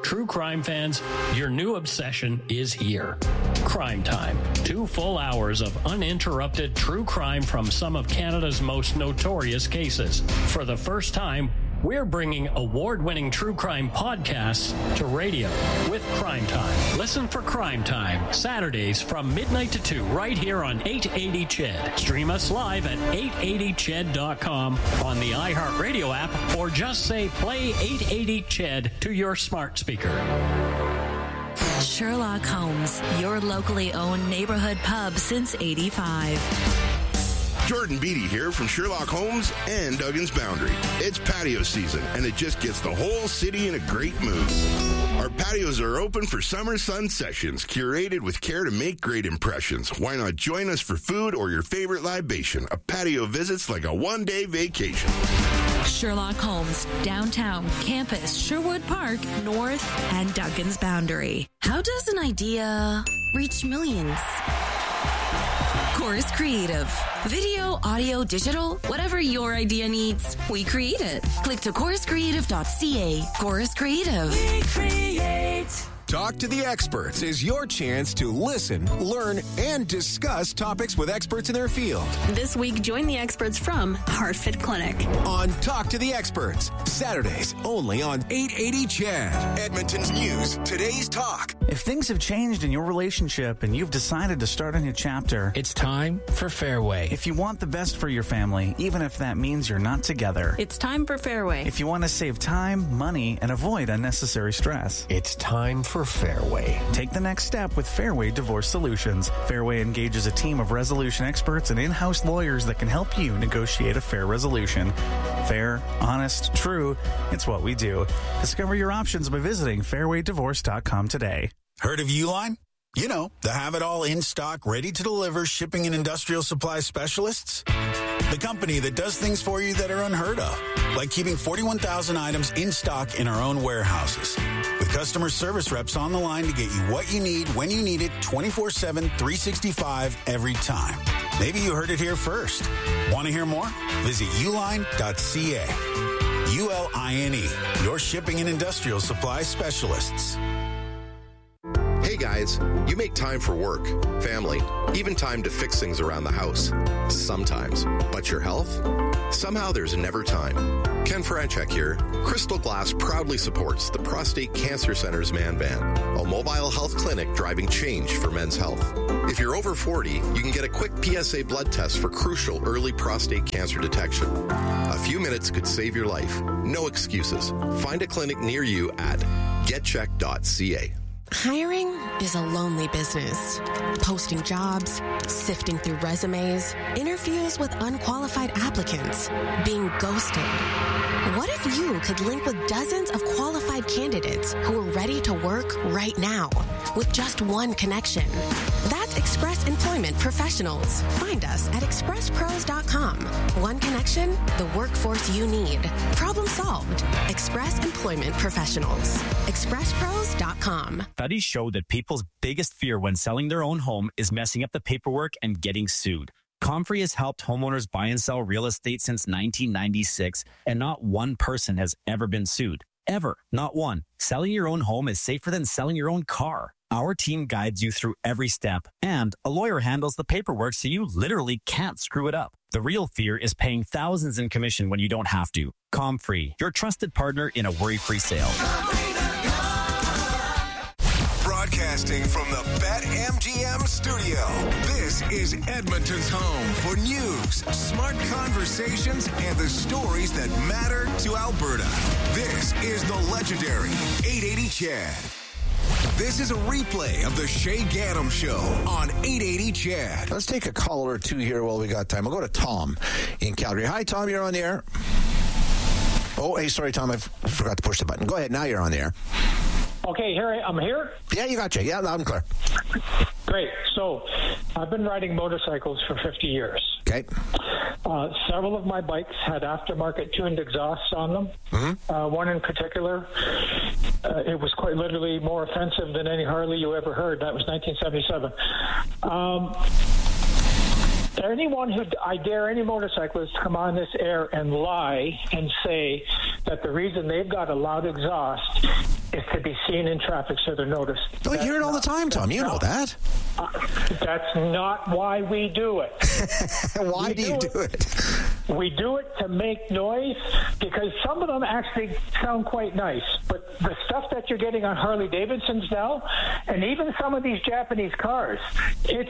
True crime fans, your new obsession is here. Crime Time. 2 full hours of uninterrupted true crime from some of Canada's most notorious cases. For the first time, we're bringing award-winning true crime podcasts to radio with Crime Time. Listen for Crime Time, Saturdays from midnight to 2, right here on 880 CHED. Stream us live at 880ched.com on the iHeartRadio app, or just say play 880 CHED to your smart speaker. Sherlock Holmes, your locally owned neighborhood pub since '85. Jordan Beatty here from Sherlock Holmes and Duggan's Boundary. It's patio season, and it just gets the whole city in a great mood. Our patios are open for summer sun sessions, curated with care to make great impressions. Why not join us for food or your favorite libation? A patio visit's like a one-day vacation. Sherlock Holmes, downtown, campus, Sherwood Park, North, and Duggan's Boundary. How does an idea reach millions? Chorus Creative. Video, audio, digital, whatever your idea needs, we create it. Click to choruscreative.ca. Chorus Creative. We create. Talk to the Experts is your chance to listen, learn, and discuss topics with experts in their field. This week, join the experts from HeartFit Clinic. On Talk to the Experts, Saturdays only on 880 CHED. Edmonton's News, Today's Talk. If things have changed in your relationship and you've decided to start a new chapter, it's time for Fairway. If you want the best for your family, even if that means you're not together, it's time for Fairway. If you want to save time, money, and avoid unnecessary stress, it's time for Fairway. Take the next step with Fairway Divorce Solutions. Fairway engages a team of resolution experts and in-house lawyers that can help you negotiate a fair resolution. Fair, honest, true, it's what we do. Discover your options by visiting fairwaydivorce.com today. Heard of Uline? You know, the have-it-all in stock, ready to deliver shipping and industrial supply specialists. The company that does things for you that are unheard of, like keeping 41,000 items in stock in our own warehouses. With customer service reps on the line to get you what you need, when you need it, 24/7, 365, every time. Maybe you heard it here first. Want to hear more? Visit uline.ca. ULINE, your shipping and industrial supply specialists. Hey guys, you make time for work, family, even time to fix things around the house. Sometimes. But your health? Somehow there's never time. Ken Franchek here. Crystal Glass proudly supports the Prostate Cancer Center's Man Van, a mobile health clinic driving change for men's health. If you're over 40, you can get a quick PSA blood test for crucial early prostate cancer detection. A few minutes could save your life. No excuses. Find a clinic near you at getcheck.ca. Hiring is a lonely business. Posting jobs, sifting through resumes, interviews with unqualified applicants, being ghosted. What if you could link with dozens of qualified candidates who are ready to work right now with just one connection? That's Express Employment Professionals. Find us at expresspros.com. One connection, the workforce you need. Problem solved. Express Employment Professionals. expresspros.com. Studies show that people's biggest fear when selling their own home is messing up the paperwork and getting sued. Comfrey has helped homeowners buy and sell real estate since 1996, and not one person has ever been sued. Ever. Not one. Selling your own home is safer than selling your own car. Our team guides you through every step, and a lawyer handles the paperwork so you literally can't screw it up. The real fear is paying thousands in commission when you don't have to. Comfrey, your trusted partner in a worry-free sale. Broadcasting from the BetMGM studio, this is Edmonton's home for news, smart conversations, and the stories that matter to Alberta. This is the legendary 880 CHED. This is a replay of the Shay Gaddam Show on 880 CHED. Let's take a call or two here while we got time. We'll go to Tom in Calgary. Hi, Tom. You're on the air. Oh, hey, sorry, Tom. I forgot to push the button. Go ahead. Now you're on the air. Okay, I'm here? Yeah, you got you. Yeah, loud and clear. Great. So, I've been riding motorcycles for 50 years. Okay. Several of my bikes had aftermarket tuned exhausts on them. Mm-hmm. One in particular, it was quite literally more offensive than any Harley you ever heard. That was 1977. anyone I dare any motorcyclist to come on this air and lie and say that the reason they've got a loud exhaust is to be seen in traffic so they're noticed. Oh, you hear it all the time, Tom. You know that. That's not why we do it. Why do you do it? We do it to make noise because some of them actually sound quite nice. But the stuff that you're getting on Harley Davidsons now, and even some of these Japanese cars, it's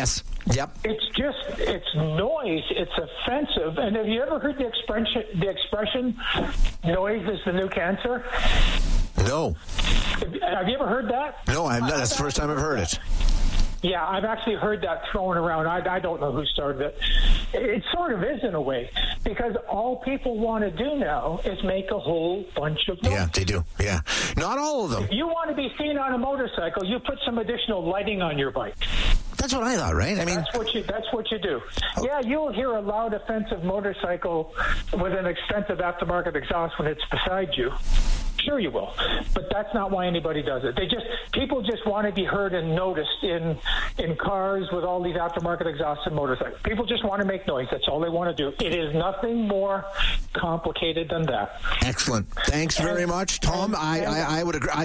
noise. It's offensive. And have you ever heard the expression "noise is the new cancer"? No. Have you ever heard that? No, I have not. That's the first time I've heard it. Yeah, I've actually heard that thrown around. I don't know who started it. It sort of is in a way, because all people want to do now is make a whole bunch of noise. Yeah, they do. Yeah. Not all of them. If you want to be seen on a motorcycle, you put some additional lighting on your bike. That's what I thought, right? I mean, that's what you do. Oh. Yeah, you'll hear a loud, offensive motorcycle with an expensive aftermarket exhaust when it's beside you. Sure you will, but that's not why anybody does it. People just want to be heard and noticed in cars with all these aftermarket exhausts and motorcycles. People just want to make noise. That's all they want to do. It is nothing more complicated than that. Excellent. Thanks very much, Tom. I would agree.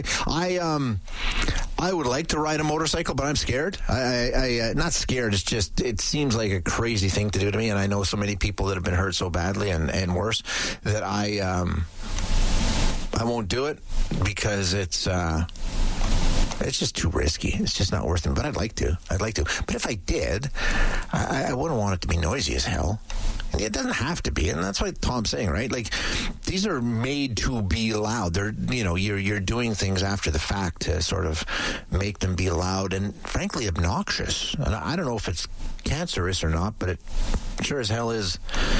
I would like to ride a motorcycle, but I'm scared. I not scared. It's just, it seems like a crazy thing to do to me, and I know so many people that have been hurt so badly and worse that I won't do it because it's just too risky. It's just not worth it. But I'd like to. But if I did, I wouldn't want it to be noisy as hell. It doesn't have to be, and that's what Tom's saying, right? Like, these are made to be loud. They're, you're doing things after the fact to sort of make them be loud and, frankly, obnoxious. And I don't know if it's cancerous or not, but it sure as hell is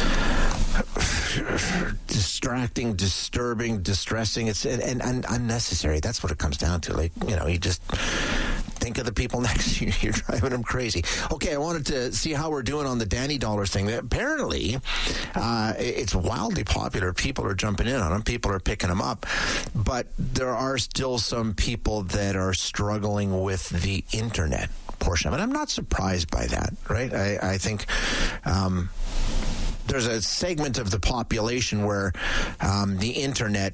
distracting, disturbing, distressing. It's and unnecessary. That's what it comes down to. Like, you just think of the people next to you. You're driving them crazy. Okay, I wanted to see how we're doing on the Danny Dollars thing. Apparently, it's wildly popular. People are jumping in on them. People are picking them up. But there are still some people that are struggling with the internet portion of it. I'm not surprised by that, right? I think there's a segment of the population where the internet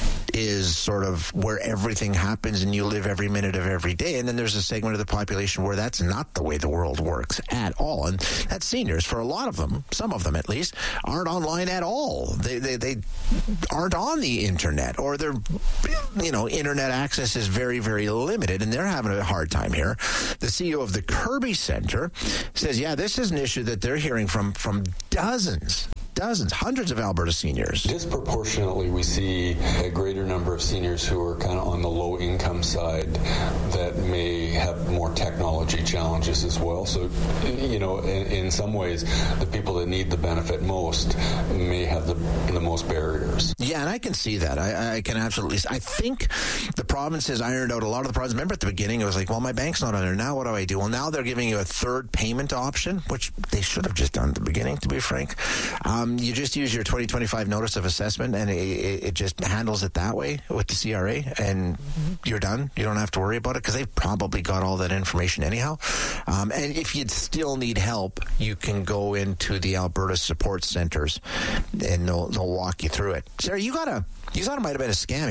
is sort of where everything happens and you live every minute of every day. And then there's a segment of the population where that's not the way the world works at all. And that's seniors. For a lot of them, some of them at least, aren't online at all. They aren't on the internet, or their internet access is very, very limited, and they're having a hard time here. The CEO of the Kirby Center says, yeah, this is an issue that they're hearing from dozens, hundreds of Alberta seniors. Disproportionately, we see a greater number of seniors who are kind of on the low income side that may have more technology challenges as well. So, in some ways, the people that need the benefit most may have the most barriers. Yeah, and I can see that. I can absolutely. I think the province has ironed out a lot of the problems. Remember at the beginning, it was like, well, my bank's not on there. Now what do I do? Well, now they're giving you a third payment option, which they should have just done at the beginning, to be frank. You just use your 2025 notice of assessment, and it just handles it that way with the CRA, and you're done. You don't have to worry about it because they've probably got all that information anyhow. And if you'd still need help, you can go into the Alberta support centers, and they'll walk you through it. Sarah, you thought it might have been a scam.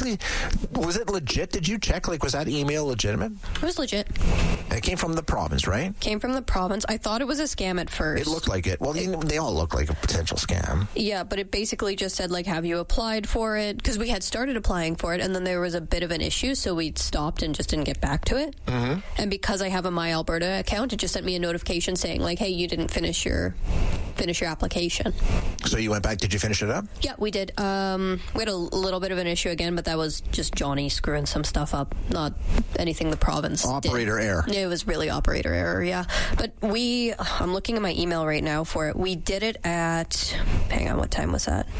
Was it legit? Did you check? Was that email legitimate? It was legit. It came from the province, right? Came from the province. I thought it was a scam at first. It looked like it. Well, they all look like a potential scam. Yeah, but it basically just said, have you applied for it? Because we had started applying for it, and then there was a bit of an issue, so we stopped and just didn't get back to it. Mm-hmm. And because I have a My Alberta account, it just sent me a notification saying, hey, you didn't finish your application. So you went back. Did you finish it up? Yeah, we did. We had a little bit of an issue again, but that was just Johnny screwing some stuff up, not anything the province Operator did. Error. It was really operator error, yeah. But I'm looking at my email right now for it. We did it at, hang on, what time was that?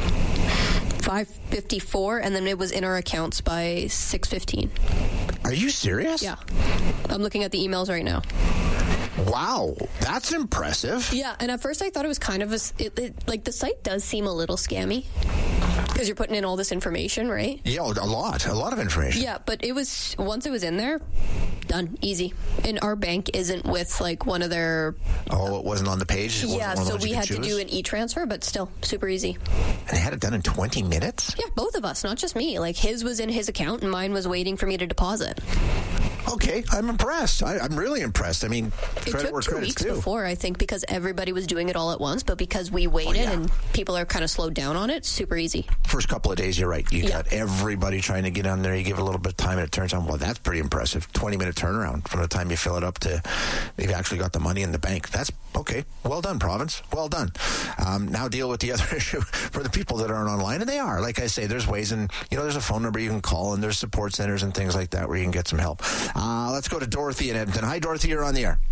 5:54, and then it was in our accounts by 6:15. Are you serious? Yeah. I'm looking at the emails right now. Wow, that's impressive. Yeah, and at first I thought it was kind of the site does seem a little scammy because you're putting in all this information, right? Yeah, a lot of information. Yeah, but once it was in there, Done. Easy. And our bank isn't with like one of their... Oh, it wasn't on the page? Yeah, so we had to do an e-transfer, but still super easy. And they had it done in 20 minutes? Yeah, both of us, not just me. Like his was in his account and mine was waiting for me to deposit. Okay, I'm impressed. I'm really impressed. I mean, credit where credit's due. It took 2 weeks before, I think, because everybody was doing it all at once, but because we waited and people are kind of slowed down on it, super easy. First couple of days, you're right. You got everybody trying to get on there. You give it a little bit of time and it turns on. Well, that's pretty impressive. 20-minute turnaround from the time you fill it up to they've actually got the money in the bank. That's okay. Well done, province. Well done. Now deal with the other issue for the people that aren't online, and they are. Like I say, there's ways, and there's a phone number you can call, and there's support centers and things like that where you can get some help. Let's go to Dorothy in Edmonton. Hi, Dorothy. You're on the air.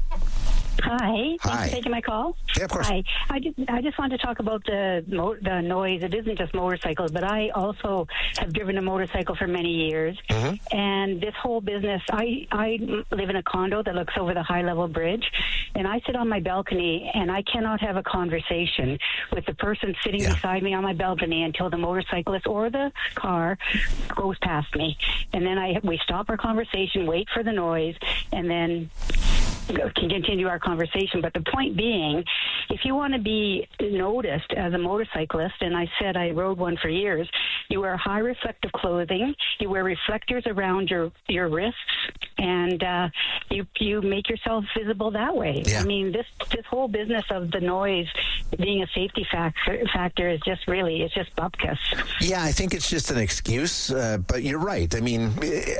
Hi. Thanks for taking my call. Yeah, of course. Hi. I just wanted to talk about the noise. It isn't just motorcycles, but I also have driven a motorcycle for many years. Mm-hmm. And this whole business, I live in a condo that looks over the high-level bridge, and I sit on my balcony, and I cannot have a conversation with the person sitting beside me on my balcony until the motorcyclist or the car goes past me. And then we stop our conversation, wait for the noise, and then can continue our conversation. But the point being, if you want to be noticed as a motorcyclist, and I said I rode one for years, you wear high reflective clothing, you wear reflectors around your wrists, and you make yourself visible that way. I mean, this whole business of the noise being a safety factor is just really, it's just bupkis. Yeah, I think it's just an excuse, but you're right. I mean,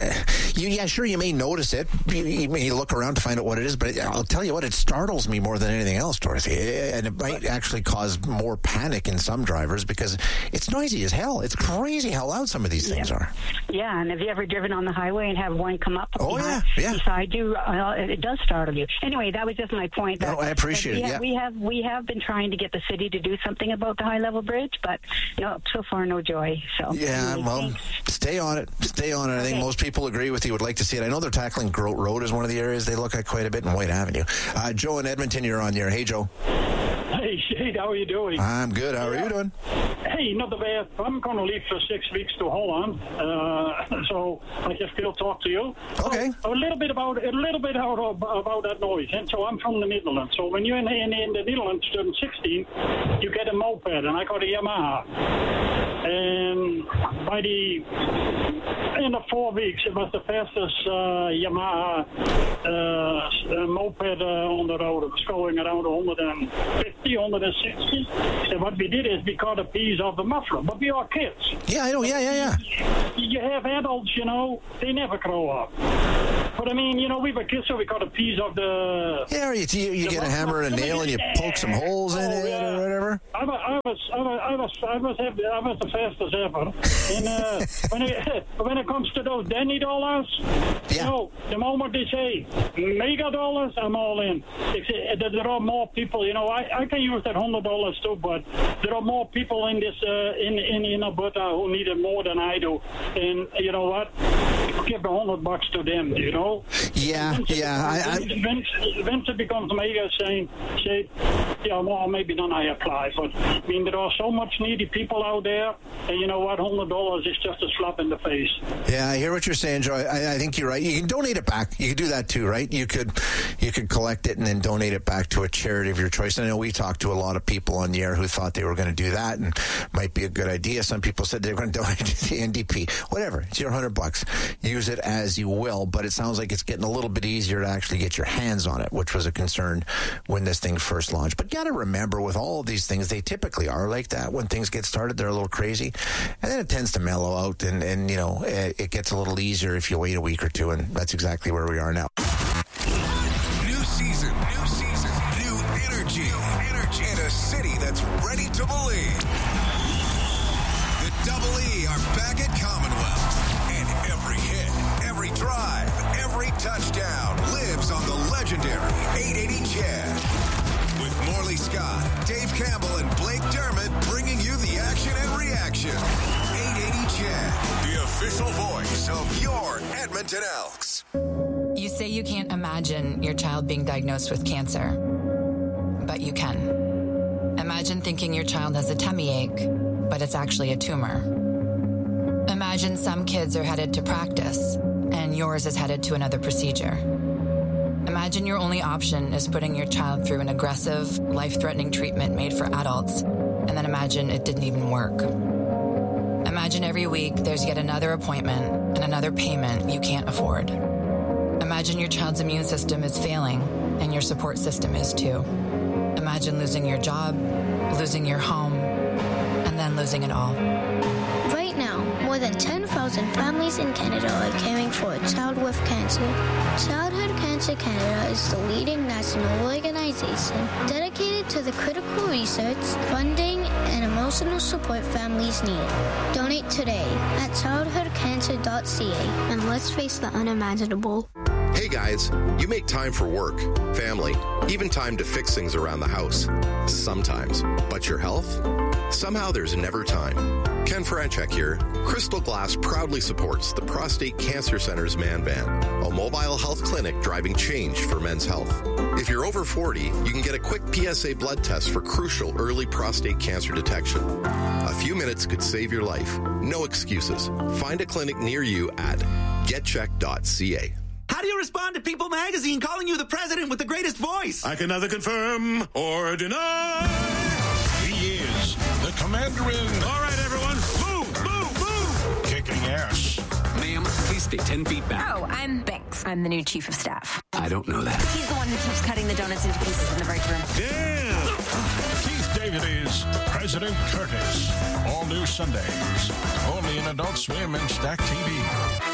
sure, you may notice it. You may look around to find out what it is, but I'll tell you what, it startles me more than anything else, Dorothy. And it might actually cause more panic in some drivers because it's noisy as hell. It's crazy how loud some of these things are. Yeah, and have you ever driven on the highway and have one come up beside you? It does startle you. Anyway, that was just my point. I appreciate it. Yeah, we have been trying to get the city to do something about the high-level bridge, but so far no joy. So stay on it. Stay on it. I think most people agree with you, would like to see it. I know they're tackling Grote Road as one of the areas they look at quite a bit, and White Avenue. Joe in Edmonton, you're on there. Hey, Joe. Hey, Shade, how are you doing? I'm good. How are you doing? Hey, not bad. I'm going to leave for 6 weeks to Holland, so I can still talk to you. Okay. So, a little bit about that noise. And so I'm from the Netherlands. So when you're in the Netherlands, 2016, you get a moped, and I got a Yamaha. And by the end of 4 weeks, it was the fastest Yamaha moped on the road. It was going around 150, 160. And what we did is we cut a piece of the muffler. But we are kids. Yeah, I know. Yeah. You have adults, they never grow up. But I mean, we were kids, so we got a piece of the... Yeah, you get a hammer and a nail and you poke some holes in it or whatever. I was the fastest ever. And when it comes to those Danny dollars, the moment they say mega dollars, I'm all in. There are more people, I can use that $100 too, but there are more people in this in Alberta who need it more than I do. And you know what? Give the $100 to them, Yeah. Once it becomes mega, saying, well, maybe then I apply. But I mean, there are so much needy people out there, and you know what? $100 is just a slap in the face. Yeah, I hear what you're saying, Joe. I think you're right. You can donate it back. You can do that too, right? You could collect it and then donate it back to a charity of your choice. And I know we talked to a lot of people on the air who thought they were going to do that, and might be a good idea. Some people said they were going to donate to the NDP. Whatever, it's your $100. Use it as you will, but it sounds like it's getting a little bit easier to actually get your hands on it, which was a concern when this thing first launched. But you got to remember, with all of these things, they typically are like that. When things get started, they're a little crazy, and then it tends to mellow out, and it gets a little easier if you wait a week or two, and that's exactly where we are now. New season, new energy, and a city that's ready to believe. The Double E are back at Commonwealth, and every hit, every drive, every touchdown lives on the legendary 880 CHED. With Morley Scott, Dave Campbell, and Blake Dermott bringing you the action and reaction. 880 CHED, the official voice of your Edmonton Elks. You say you can't imagine your child being diagnosed with cancer, but you can. Imagine thinking your child has a tummy ache, but it's actually a tumor. Imagine some kids are headed to practice, and yours is headed to another procedure. Imagine your only option is putting your child through an aggressive, life-threatening treatment made for adults, and then imagine it didn't even work. Imagine every week there's yet another appointment and another payment you can't afford. Imagine your child's immune system is failing, and your support system is too. Imagine losing your job, losing your home, and then losing it all. Right now, more than 10,000 families in Canada are caring for a child with cancer. Childhood Cancer Canada is the leading national organization dedicated to the critical research, funding, and emotional support families need. Donate today at childhoodcancer.ca and let's face the unimaginable. Hey guys, you make time for work, family, even time to fix things around the house. Sometimes. But your health? Somehow there's never time. Ken Franchek here. Crystal Glass proudly supports the Prostate Cancer Center's Man Van, a mobile health clinic driving change for men's health. If you're over 40, you can get a quick PSA blood test for crucial early prostate cancer detection. A few minutes could save your life. No excuses. Find a clinic near you at getcheck.ca. How do you respond to People Magazine calling you the president with the greatest voice? I can neither confirm or deny. He is the commander-in. All right, everyone, move, move, move. Kicking ass. Ma'am, please stay 10 feet back. Oh, I'm Binks. I'm the new chief of staff. I don't know that. He's the one who keeps cutting the donuts into pieces in the break room. Yeah. Keith David is President Curtis. All new Sundays. Only in Adult Swim and Stack TV.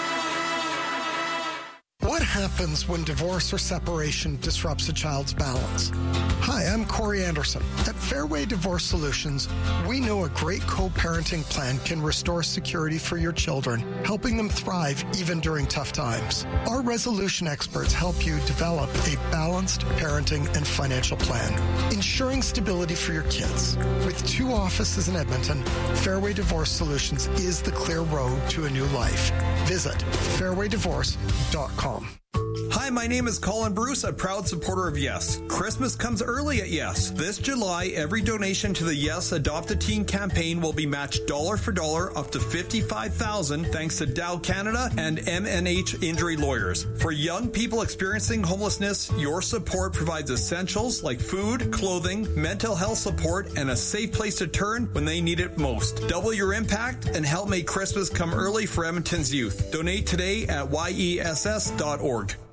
What happens when divorce or separation disrupts a child's balance? Hi, I'm Corey Anderson. At Fairway Divorce Solutions, we know a great co-parenting plan can restore security for your children, helping them thrive even during tough times. Our resolution experts help you develop a balanced parenting and financial plan, ensuring stability for your kids. With 2 offices in Edmonton, Fairway Divorce Solutions is the clear road to a new life. Visit fairwaydivorce.com. Hi, my name is Colin Bruce, a proud supporter of Yes. Christmas comes early at Yes. This July, every donation to the Yes Adopt a Teen campaign will be matched dollar for dollar up to $55,000 thanks to Dow Canada and MNH Injury Lawyers. For young people experiencing homelessness, your support provides essentials like food, clothing, mental health support, and a safe place to turn when they need it most. Double your impact and help make Christmas come early for Edmonton's youth. Donate today at yess.org.